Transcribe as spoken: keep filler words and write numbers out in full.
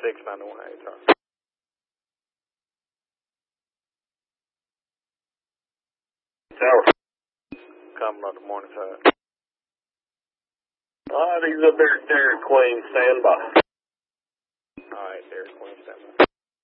six nine one eight. Tower. Coming on the morning side. All right, he's up there at Dairy Queen. Stand by. All right, Dairy Queen, stand by.